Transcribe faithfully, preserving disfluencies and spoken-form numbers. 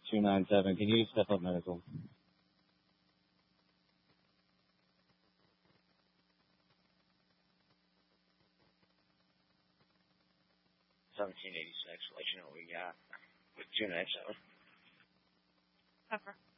two nine seven. Can you step up medical? seventeen eighty-six. Let you know what we got with two nine seven. Cover.